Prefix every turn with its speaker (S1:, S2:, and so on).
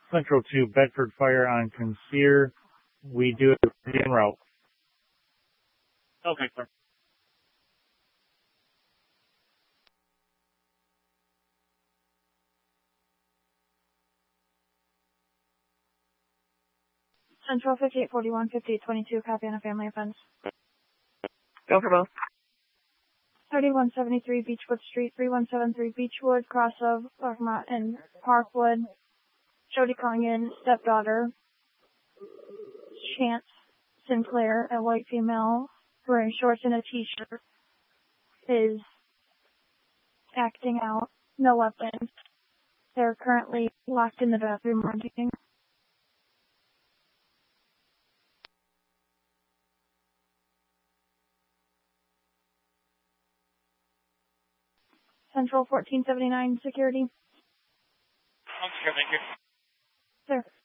S1: Central 2, Bedford Fire on Consier. We do it en route.
S2: Okay, sir.
S3: Central 5841, 5822, copy on a family offense.
S4: Go for both.
S3: 3173 Beechwood Street, 3173 Beechwood, cross of Larkmont and Parkwood. Jody calling in, stepdaughter, Chance Sinclair, a white female, wearing shorts and a t-shirt, is acting out, no weapons. They're currently locked in the bathroom arguing. Central 1479 security.
S2: Okay, thank you.
S3: Sir.